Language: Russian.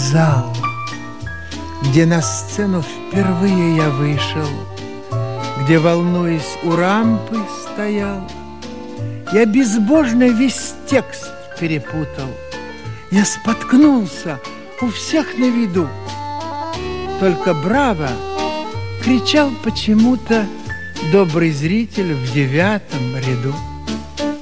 зал, где на сцену впервые я вышел, где, волнуясь, у рампы стоял. Я безбожно весь текст перепутал. Я споткнулся у всех на виду. Только браво кричал почему-то добрый зритель в 9 ряду.